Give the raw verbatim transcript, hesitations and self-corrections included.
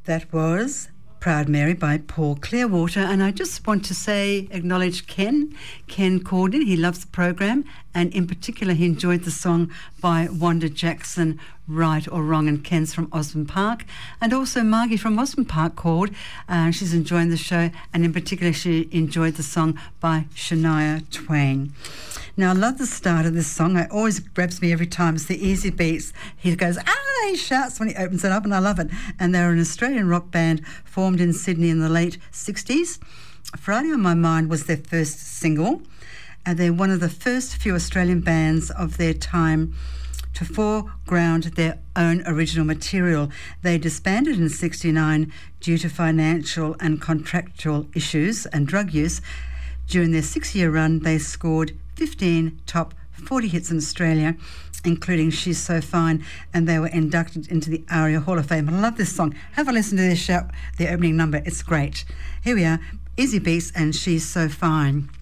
That was Proud Mary by Paul Clearwater, and I just want to say, acknowledge Ken. Ken called in, he loves the program, and in particular he enjoyed the song by Wanda Jackson, Right or Wrong, and Ken's from Osborne Park. And also Margie from Osborne Park called, uh, she's enjoying the show, and in particular she enjoyed the song by Shania Twain. Now I love the start of this song, it always grabs me every time. It's the Easy Beats. He goes, ah, he shouts when he opens it up, and I love it. And they're an Australian rock band formed in Sydney in the late sixties. Friday on My Mind was their first single, and they're one of the first few Australian bands of their time to foreground their own original material. They disbanded in sixty-nine due to financial and contractual issues and drug use. During their six-year run, they scored fifteen top forty hits in Australia, including She's So Fine, and they were inducted into the ARIA Hall of Fame. I love this song. Have a listen to this show, the opening number. It's great. Here we are, Easy Beats and She's So Fine.